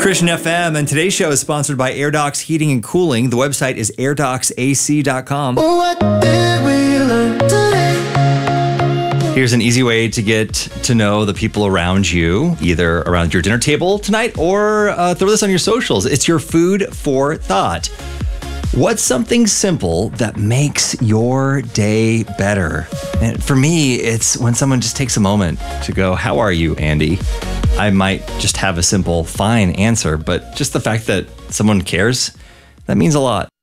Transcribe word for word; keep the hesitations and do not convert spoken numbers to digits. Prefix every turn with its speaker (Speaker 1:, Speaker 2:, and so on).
Speaker 1: Christian F M, and today's show is sponsored by AirDocs Heating and Cooling. The website is air docs a c dot com.
Speaker 2: What did we learn today?
Speaker 1: Here's an easy way to get to know the people around you, either around your dinner table tonight or uh, throw this on your socials. It's your food for thought. What's something simple that makes your day better? And for me, it's when someone just takes a moment to go, "How are you, Andy?" I might just have a simple, fine answer, but just the fact that someone cares, that means a lot.